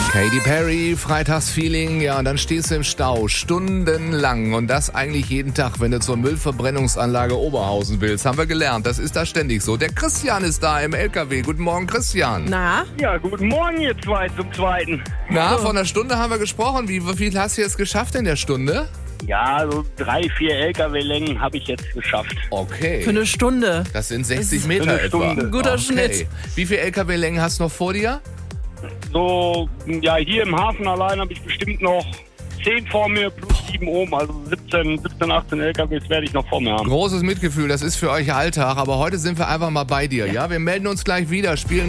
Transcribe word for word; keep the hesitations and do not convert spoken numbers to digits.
Katy Perry, Freitagsfeeling, ja, und dann stehst du im Stau, stundenlang und das eigentlich jeden Tag, wenn du zur Müllverbrennungsanlage Oberhausen willst. Haben wir gelernt, das ist da ständig so. Der Christian ist da im L K W. Guten Morgen, Christian. Na? Ja, guten Morgen, ihr zwei zum Zweiten. Na, vor einer Stunde haben wir gesprochen. Wie, wie viel hast du jetzt geschafft in der Stunde? Ja, so drei, vier L K W-Längen habe ich jetzt geschafft. Okay. Für eine Stunde. Das sind sechzig Das ist Meter für eine etwa. Stunde. Ein guter Okay. Schnitt. Wie viele L K W-Längen hast du noch vor dir? So, ja, hier im Hafen allein habe ich bestimmt noch zehn vor mir plus sieben oben, also siebzehn, siebzehn, achtzehn L K Ws werde ich noch vor mir haben. Großes Mitgefühl, das ist für euch Alltag, aber heute sind wir einfach mal bei dir, ja? Wir melden uns gleich wieder, spielen